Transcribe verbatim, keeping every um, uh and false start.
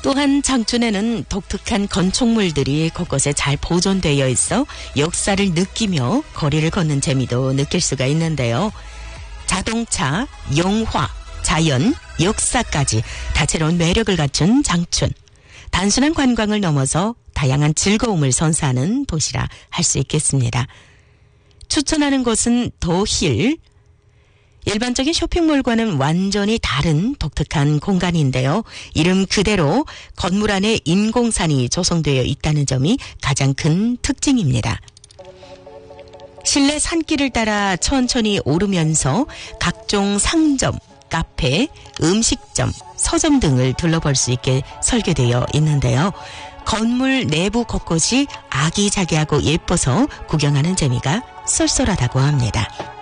또한 장춘에는 독특한 건축물들이 곳곳에 잘 보존되어 있어 역사를 느끼며 거리를 걷는 재미도 느낄 수가 있는데요. 자동차, 영화, 자연, 역사까지 다채로운 매력을 갖춘 장춘. 단순한 관광을 넘어서 다양한 즐거움을 선사하는 도시라 할 수 있겠습니다. 추천하는 곳은 더힐. 일반적인 쇼핑몰과는 완전히 다른 독특한 공간인데요. 이름 그대로 건물 안에 인공산이 조성되어 있다는 점이 가장 큰 특징입니다. 실내 산길을 따라 천천히 오르면서 각종 상점, 카페, 음식점, 서점 등을 둘러볼 수 있게 설계되어 있는데요. 건물 내부 곳곳이 아기자기하고 예뻐서 구경하는 재미가 쏠쏠하다고 합니다.